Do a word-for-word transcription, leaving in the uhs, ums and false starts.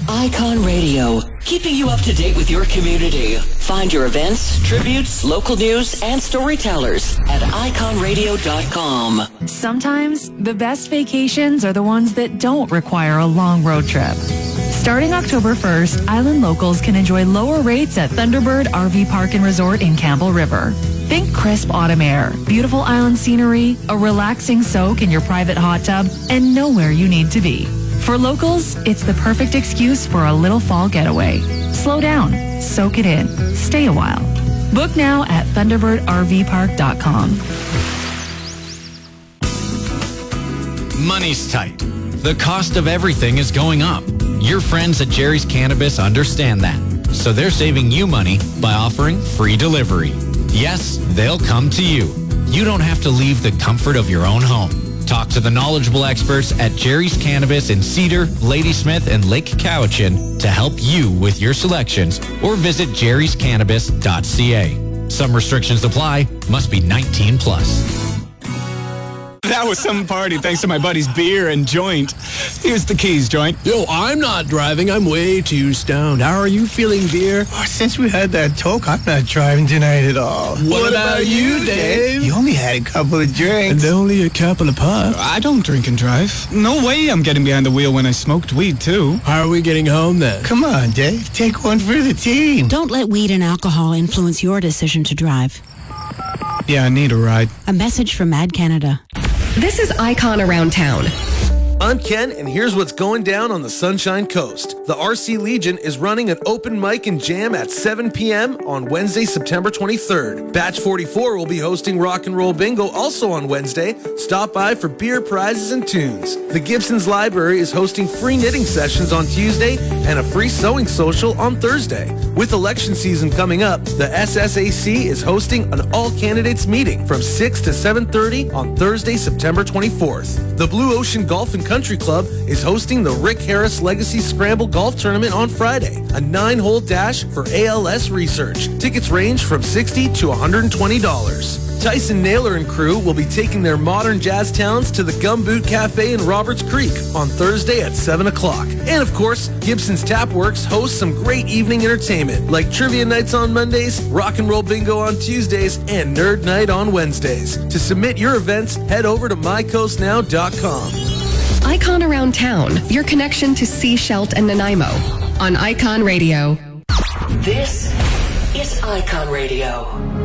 Icon Radio, keeping you up to date with your community. Find your events, tributes, local news, and storytellers at icon radio dot com. Sometimes the best vacations are the ones that don't require a long road trip. Starting October first, Island locals can enjoy lower rates at Thunderbird R V Park and Resort in Campbell River. Think crisp autumn air, beautiful island scenery, a relaxing soak in your private hot tub, and nowhere you need to be. For locals, it's the perfect excuse for a little fall getaway. Slow down, soak it in, stay a while. Book now at thunderbird r v park dot com. Money's tight. The cost of everything is going up. Your friends at Jerry's Cannabis understand that. So they're saving you money by offering free delivery. Yes, they'll come to you. You don't have to leave the comfort of your own home. Talk to the knowledgeable experts at Jerry's Cannabis in Cedar, Ladysmith, and Lake Cowichan to help you with your selections, or visit jerrys cannabis dot c a. Some restrictions apply. Must be nineteen plus. That was some party thanks to my buddy's beer and joint. Here's the keys, joint. Yo, I'm not driving. I'm way too stoned. How are you feeling, beer? Oh, since we had that talk, I'm not driving tonight at all. What, what about, about you, Dave? You only had a couple of drinks. And only a couple of puffs. I don't drink and drive. No way I'm getting behind the wheel when I smoked weed, too. How are we getting home, then? Come on, Dave. Take one for the team. Don't let weed and alcohol influence your decision to drive. Yeah, I need a ride. A message from Mad Canada. This is Icon Around Town. I'm Ken, and here's what's going down on the Sunshine Coast. The R C Legion is running an open mic and jam at seven p.m. on Wednesday, September twenty-third. Batch forty-four will be hosting Rock and Roll Bingo also on Wednesday. Stop by for beer, prizes, and tunes. The Gibson's Library is hosting free knitting sessions on Tuesday and a free sewing social on Thursday. With election season coming up, the S S A C is hosting an all-candidates meeting from six to seven thirty on Thursday, September twenty-fourth. The Blue Ocean Golf and Country Club is hosting the Rick Harris Legacy Scramble Golf Tournament on Friday, a nine-hole dash for A L S research. Tickets range from sixty dollars to one hundred twenty dollars. Tyson Naylor and crew will be taking their modern jazz talents to the Gumboot Cafe in Roberts Creek on Thursday at seven o'clock. And of course, Gibson's Tapworks hosts some great evening entertainment like trivia nights on Mondays, rock and roll bingo on Tuesdays, and nerd night on Wednesdays. To submit your events, head over to my coast now dot com. Icon Around Town, your connection to Seashelt and Nanaimo on Icon Radio. This is Icon Radio.